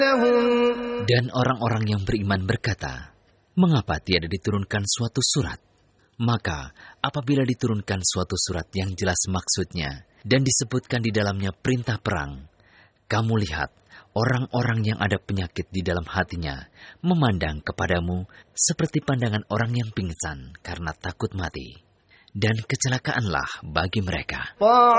Dan orang-orang yang beriman berkata, mengapa tiada diturunkan suatu surat? Maka apabila diturunkan suatu surat yang jelas maksudnya dan disebutkan di dalamnya perintah perang, kamu lihat orang-orang yang ada penyakit di dalam hatinya memandang kepadamu seperti pandangan orang yang pingsan karena takut mati. Dan kecelakaanlah bagi mereka.